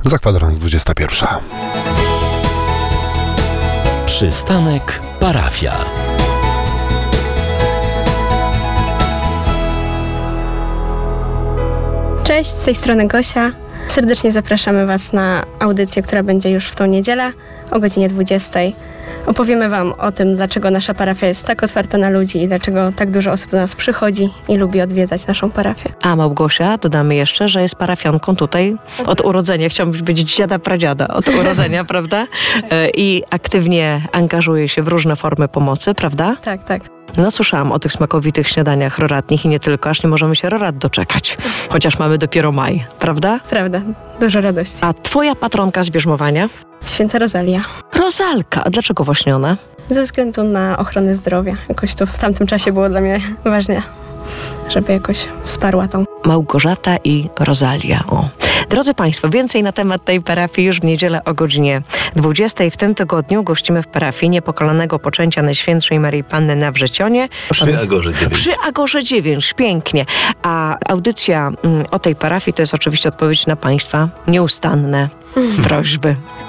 Za kwadrans 21. Przystanek parafia. Cześć, z tej strony Gosia. Serdecznie zapraszamy Was na audycję, która będzie już w tą niedzielę o godzinie 20. Opowiemy Wam o tym, dlaczego nasza parafia jest tak otwarta na ludzi i dlaczego tak dużo osób do nas przychodzi i lubi odwiedzać naszą parafię. A Małgosia, dodamy jeszcze, że jest parafianką tutaj od urodzenia. Chciałabym powiedzieć dziada, pradziada od urodzenia, prawda? I aktywnie angażuje się w różne formy pomocy, prawda? Tak, tak. No, słyszałam o tych smakowitych śniadaniach roratnich i nie tylko, aż nie możemy się rorat doczekać. Chociaż mamy dopiero maj, prawda? Prawda, dużo radości. A twoja patronka z bierzmowania? Święta Rozalia. Rozalka. A dlaczego właśnie ona? Ze względu na ochronę zdrowia. Jakoś to w tamtym czasie było dla mnie ważne, żeby jakoś wsparła tą. Małgorzata i Rozalia. O. Drodzy Państwo, więcej na temat tej parafii już w niedzielę o godzinie 20. W tym tygodniu gościmy w parafii Niepokalanego Poczęcia Najświętszej Maryi Panny na Wrzecionie. Przy Agorze 9. Przy Agorze 9, pięknie. A audycja o tej parafii to jest oczywiście odpowiedź na Państwa nieustanne prośby.